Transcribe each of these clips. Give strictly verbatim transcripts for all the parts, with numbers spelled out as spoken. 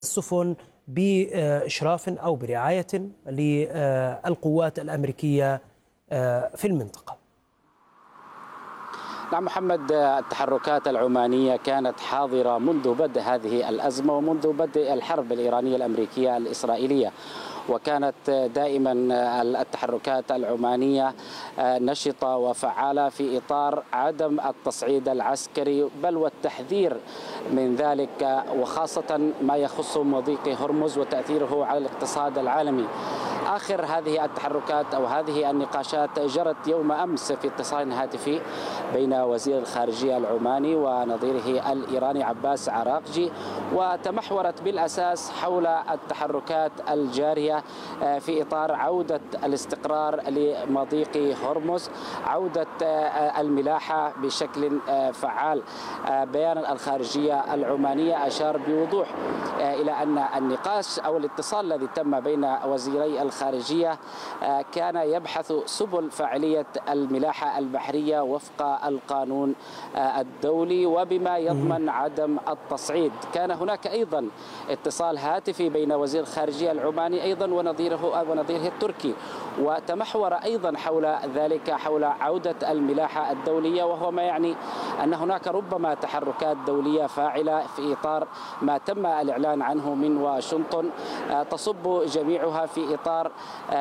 السفن بإشراف أو برعاية للقوات الأمريكية في المنطقة. نعم محمد، التحركات العمانية كانت حاضرة منذ بدء هذه الأزمة ومنذ بدء الحرب الإيرانية الأمريكية الإسرائيلية، وكانت دائما التحركات العمانية نشطة وفعالة في إطار عدم التصعيد العسكري بل والتحذير من ذلك، وخاصة ما يخص مضيق هرمز وتأثيره على الاقتصاد العالمي. آخر هذه التحركات أو هذه النقاشات جرت يوم أمس في اتصال هاتفي بين وزير الخارجية العماني ونظيره الإيراني عباس عراقجي، وتمحورت بالأساس حول التحركات الجارية في إطار عودة الاستقرار لمضيق هرمز، عودة الملاحة بشكل فعال. بيان الخارجية العمانية أشار بوضوح إلى أن النقاش أو الاتصال الذي تم بين وزيري الخارجية كان يبحث سبل فاعلية الملاحة البحرية وفق القانون الدولي وبما يضمن عدم التصعيد. كان هناك أيضا اتصال هاتفي بين وزير الخارجية العماني أيضا ونظيره ونظيره التركي، وتمحور أيضا حول ذلك حول عودة الملاحة الدولية، وهو ما يعني أن هناك ربما تحركات دولية فاعلة في إطار ما تم الإعلان عنه من واشنطن، تصب جميعها في إطار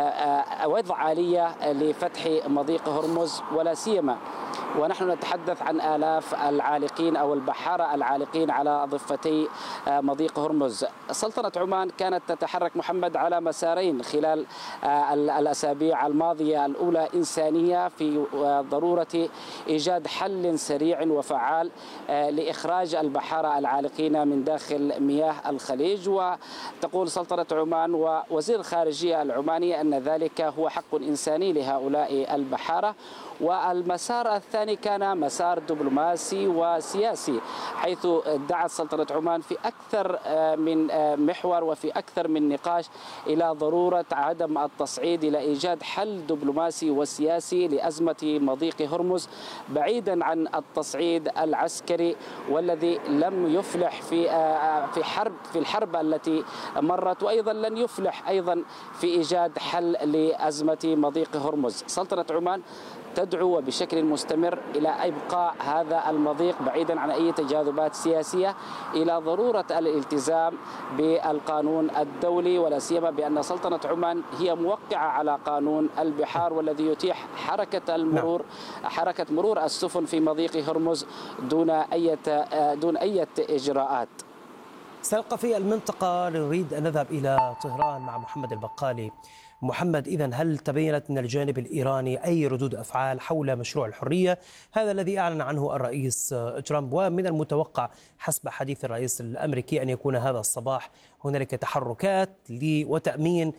وضع آلية لفتح مضيق هرمز، ولا سيما ونحن نتحدث عن آلاف العالقين أو البحارة العالقين على ضفتي مضيق هرمز. سلطنة عمان كانت تتحرك محمد على مسارين خلال الأسابيع الماضية، الأولى إنسانية في ضرورة إيجاد حل سريع وفعال لإخراج البحارة العالقين من داخل مياه الخليج، وتقول سلطنة عمان ووزير الخارجية العماني أن ذلك هو حق إنساني لهؤلاء البحارة. والمسار الثاني كان مسار دبلوماسي وسياسي، حيث دعت سلطنة عمان في أكثر من محور وفي أكثر من نقاش إلى ضرورة عدم التصعيد، إلى إيجاد حل دبلوماسي وسياسي لأزمة مضيق هرمز بعيدا عن التصعيد العسكري، والذي لم يفلح في في حرب في الحرب التي مرت، وأيضا لن يفلح أيضا في إيجاد حل لأزمة مضيق هرمز. سلطنة عمان تدعو بشكل مستمر إلى إبقاء هذا المضيق بعيدا عن أي تجاذبات سياسية، إلى ضرورة الالتزام بالقانون الدولي، ولا سيما بأن سلطنة عمان هي موقعة على قانون البحار والذي يتيح حركة المرور حركة مرور السفن في مضيق هرمز دون أي دون أي إجراءات. سنبقى في المنطقة، نريد أن نذهب إلى طهران مع محمد البقالي. محمد، إذن هل تبينت من الجانب الإيراني أي ردود أفعال حول مشروع الحرية هذا الذي أعلن عنه الرئيس ترامب؟ ومن المتوقع حسب حديث الرئيس الأمريكي أن يكون هذا الصباح هنالك تحركات وتأمين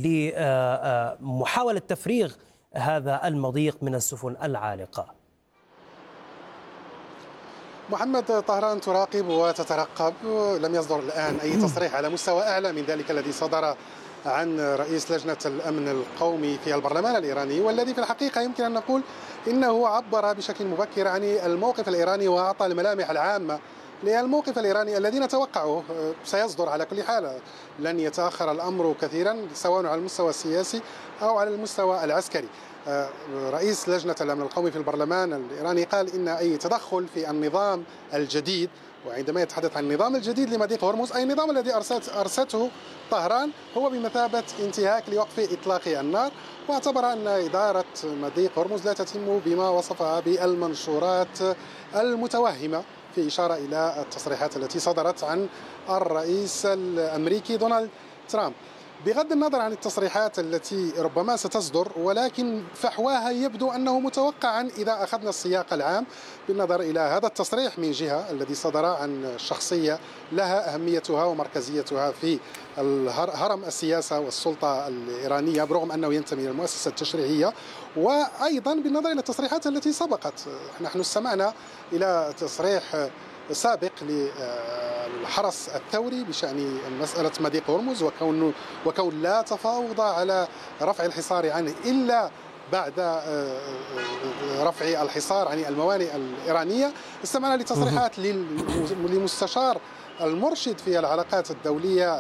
لمحاولة تفريغ هذا المضيق من السفن العالقة. محمد، طهران تراقب وتترقب. لم يصدر الآن أي تصريح على مستوى أعلى من ذلك الذي صدر عن رئيس لجنة الأمن القومي في البرلمان الإيراني، والذي في الحقيقة يمكن أن نقول إنه عبر بشكل مبكر عن الموقف الإيراني وأعطى الملامح العامة للموقف الإيراني الذي نتوقعه سيصدر على كل حال. لن يتأخر الأمر كثيرا سواء على المستوى السياسي أو على المستوى العسكري. رئيس لجنة الأمن القومي في البرلمان الإيراني قال إن أي تدخل في النظام الجديد، وعندما يتحدث عن النظام الجديد لمضيق هرمز أي النظام الذي أرسته طهران، هو بمثابة انتهاك لوقف إطلاق النار، واعتبر أن إدارة مضيق هرمز لا تتم بما وصفها بالمنشورات المتوهمة، في إشارة إلى التصريحات التي صدرت عن الرئيس الأمريكي دونالد ترامب. بغض النظر عن التصريحات التي ربما ستصدر، ولكن فحواها يبدو أنه متوقعا إذا أخذنا السياق العام بالنظر إلى هذا التصريح من جهة الذي صدر عن شخصية لها أهميتها ومركزيتها في هرم السياسة والسلطة الإيرانية برغم أنه ينتمي إلى المؤسسة التشريعية، وأيضا بالنظر إلى التصريحات التي سبقت. نحن استمعنا إلى تصريح سابق للحرس الثوري بشأن مسألة مضيق هرمز وكون وكون لا تفاوض على رفع الحصار عنه إلا بعد رفع الحصار عن الموانئ الإيرانية. استمعنا لتصريحات للمستشار المرشد في العلاقات الدولية